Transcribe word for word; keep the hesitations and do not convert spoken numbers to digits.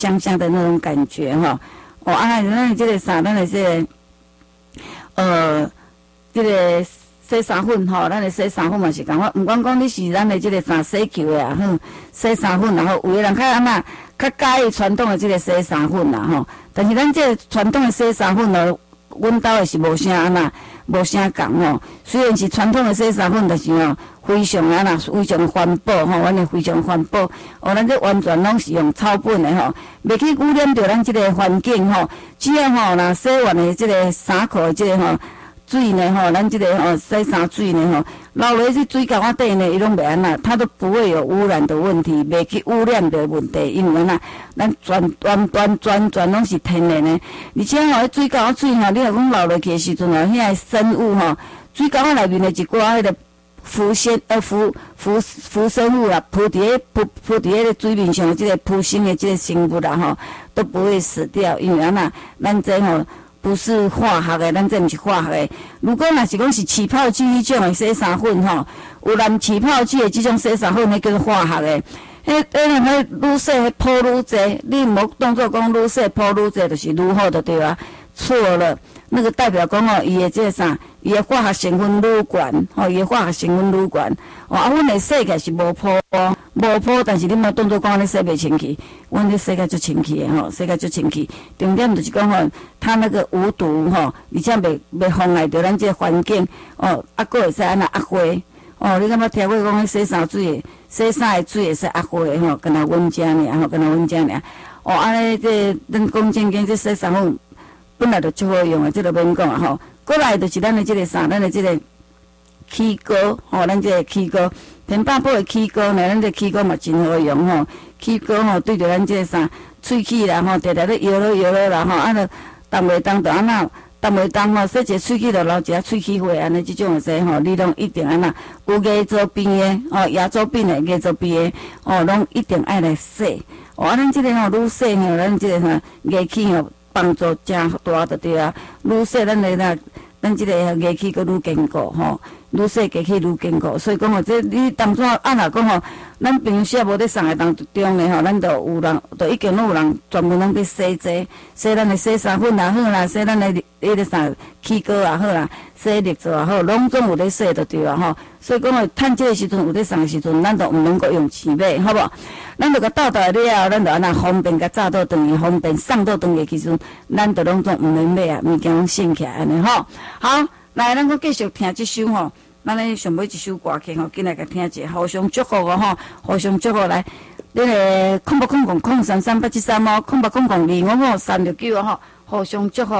香香的那种感觉哈。哦，啊，咱这个啥，咱的这个，呃，这个洗衫粉吼，咱的洗衫粉嘛是共款，毋管讲你是咱的这个啥洗球的啊，哼，洗衫粉然后有的人较安那较介意传统的这个洗衫粉啦吼，但是咱这个传统的洗衫粉呢，阮兜的是无啥安那。无啥共吼，虽然是传统的洗衫粉，但是吼非常啊啦，非常环保吼，阮的非常环保。哦，咱这完全拢是用草本的吼，袂去污染着咱这个环境吼。只要吼若洗完的这个衫裤的这个吼水呢吼，咱这个吼洗衫水呢吼，流落去水沟仔底呢，伊拢袂安那，它都不会有污染的问题，袂去污染的问题，因为呐，咱全完完全全拢是天然的，而且吼，迄水沟仔水吼，你若讲流落去的时阵吼，遐个生物吼，水沟仔内面的一寡迄个浮生呃浮浮浮生物啦，浮伫个浮浮伫迄个水面上的即个浮生的即个生物啦吼，都不会死掉，因为安那，咱这吼。不是化学的，咱这毋是化学的。如果若是讲是起泡剂迄种的洗衫粉吼，有染起泡剂的即种洗衫粉，迄叫做化学的。迄迄迄愈洗迄泡愈济，你无当作讲愈洗泡愈济就是愈好就对啊。错了，那个代表讲哦，伊的这个啥，伊的化学成分愈悬，吼，伊的化学成分愈悬。哦，啊，阮的洗起来是无泡，无泡，但是你莫当作讲你洗袂清气，阮咧洗起来足清气的吼，洗起来足清气。重点就是讲吼，它那个无毒吼，而且袂袂妨碍着咱这个环境，哦，啊，佫会使安那压花。哦，你敢捌听过讲迄洗衫水、洗衫的水会使压花的吼，敢若阮遮尔吼，敢若阮遮尔。哦，安尼这咱讲正经这洗衫粉。本来就足好用的，这个免讲啊吼。过来就是咱的这个啥，咱的这个起膏吼，咱这个起膏，天霸宝的起膏呢，咱这起膏嘛真好用吼。起膏吼对着咱这个啥喙齿啦吼，常常咧摇了摇了啦吼，啊，着当袂当着安那，当袂当吼，洗一个喙齿着留一下喙齿血安尼，即种的洗吼，你拢一定安那有牙周病的哦，牙周病的、牙周病的哦，拢一定爱来洗。哦，啊，咱这个吼愈洗吼，咱这个吼牙齿吼。帮助真大的对啊，愈洗咱的那，咱这个牙齿佫愈坚固吼，愈洗牙齿愈坚固。所以讲吼，这你当初按若讲吼，咱平时无咧送的当中呢吼，咱都有人，都已经拢有人专门拢伫洗这，洗咱的洗衫粉也好啦，洗咱的迄个啥起膏也好啦，洗绿藻也好，拢总有咧洗就对啊吼。所以讲吼，趁这个时阵有咧送的时阵，咱都毋能够用钱买，好无？咱著甲倒倒来了后，咱著安那方便甲炸倒转去，方便送倒转去，其实咱著拢总毋免买啊，物件拢省起来安尼吼。好，来，咱阁继续听即首吼，咱咧上尾一首歌曲吼，进来甲听者，互相祝福哦吼，互相祝福来。恁个空八空空空三三八七三哦，空八空空二五五三六九哦吼，互相祝福。